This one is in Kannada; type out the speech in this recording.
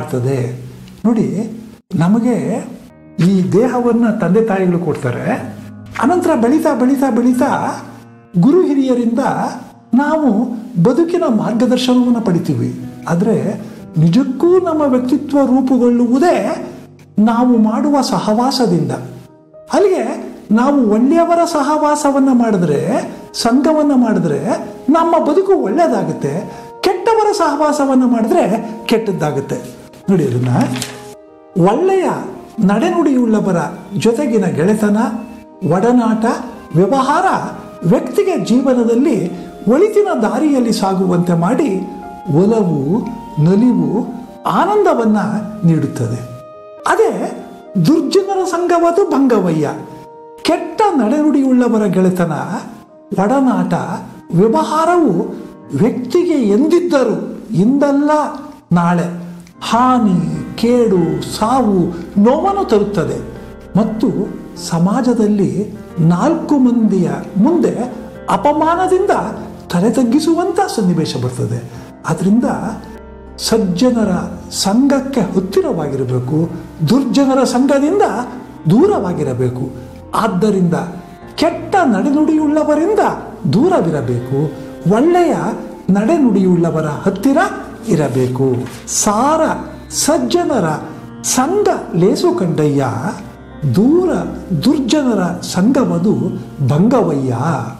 ಮಾಡ್ತದೆ. ನೋಡಿ, ನಮಗೆ ಈ ದೇಹವನ್ನು ತಂದೆ ತಾಯಿಗಳು ಕೊಡ್ತಾರೆ. ಅನಂತರ ಬೆಳೀತಾ ಬೆಳೀತಾ ಬೆಳೀತಾ ಗುರು ಹಿರಿಯರಿಂದ ನಾವು ಬದುಕಿನ ಮಾರ್ಗದರ್ಶನವನ್ನು ಪಡಿತೀವಿ. ಆದರೆ ನಿಜಕ್ಕೂ ನಮ್ಮ ವ್ಯಕ್ತಿತ್ವ ರೂಪುಗೊಳ್ಳುವುದೇ ನಾವು ಮಾಡುವ ಸಹವಾಸದಿಂದ. ಅಲ್ಲಿಗೆ ನಾವು ಒಳ್ಳೆಯವರ ಸಹವಾಸವನ್ನು ಮಾಡಿದ್ರೆ, ಸಂಘವನ್ನು ಮಾಡಿದ್ರೆ ನಮ್ಮ ಬದುಕು ಒಳ್ಳೆಯದಾಗುತ್ತೆ. ಕೆಟ್ಟವರ ಸಹವಾಸವನ್ನು ಮಾಡಿದ್ರೆ ಕೆಟ್ಟದ್ದಾಗುತ್ತೆ. ನೋಡಿ, ಅದನ್ನ ಒಳ್ಳೆಯ ನಡೆನುಡಿಯುಳ್ಳವರ ಜೊತೆಗಿನ ಗೆಳೆತನ, ಒಡನಾಟ, ವ್ಯವಹಾರ ವ್ಯಕ್ತಿಗೆ ಜೀವನದಲ್ಲಿ ಒಳಿತಿನ ದಾರಿಯಲ್ಲಿ ಸಾಗುವಂತೆ ಮಾಡಿ ಒಲವು, ನಲಿವು, ಆನಂದವನ್ನು ನೀಡುತ್ತದೆ. ಅದೇ ದುರ್ಜನರ ಸಂಘವದು ಭಂಗವಯ್ಯ. ಕೆಟ್ಟ ನಡೆನುಡಿಯುಳ್ಳವರ ಗೆಳೆತನ, ಒಡನಾಟ, ವ್ಯವಹಾರವು ವ್ಯಕ್ತಿಗೆ ಎಂದಿದ್ದರೂ ಇಂದಲ್ಲ ನಾಳೆ ಹಾನಿ, ಕೇಡು, ಸಾವು, ನೋವನ್ನು ತರುತ್ತದೆ ಮತ್ತು ಸಮಾಜದಲ್ಲಿ 4 ಮಂದಿಯ ಮುಂದೆ ಅಪಮಾನದಿಂದ ತಲೆ ತಗ್ಗಿಸುವಂಥ ಸನ್ನಿವೇಶ ಬರ್ತದೆ. ಆದ್ದರಿಂದ ಸಜ್ಜನರ ಸಂಘಕ್ಕೆ ಹತ್ತಿರವಾಗಿರಬೇಕು, ದುರ್ಜನರ ಸಂಘದಿಂದ ದೂರವಾಗಿರಬೇಕು. ಆದ್ದರಿಂದ ಕೆಟ್ಟ ನಡೆನುಡಿಯುಳ್ಳವರಿಂದ ದೂರವಿರಬೇಕು, ಒಳ್ಳೆಯ ನಡೆನುಡಿಯುಳ್ಳವರ ಹತ್ತಿರ ಇರಬೇಕು. ಸಾರ ಸಜ್ಜನರ ಸಂಘ ಲೇಸು ಕಂಡಯ್ಯ, ದೂರ ದುರ್ಜನರ ಸಂಘವದು ಭಂಗವಯ್ಯ.